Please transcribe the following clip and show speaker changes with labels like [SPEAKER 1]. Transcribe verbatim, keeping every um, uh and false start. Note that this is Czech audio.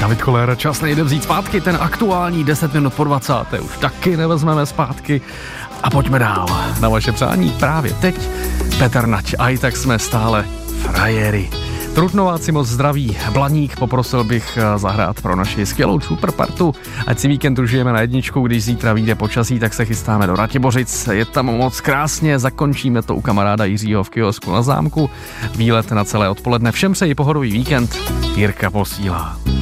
[SPEAKER 1] David Koller, čas nejde vzít zpátky, ten aktuální deset minut po dvacáté už taky nevezmeme zpátky. A pojďme dál. Na vaše přání právě teď Petr Nať. A i tak jsme stále frajery. Trutnováci moc zdraví. Blaník, poprosil bych zahrát pro naši skvělou superpartu. Ať si víkend užijeme na jedničku, když zítra vyjde počasí, tak se chystáme do Ratibořic. Je tam moc krásně, zakončíme to u kamaráda Jiřího v kiosku na Zámku. Výlet na celé odpoledne. Všem přeji pohodový víkend. Jirka posílá.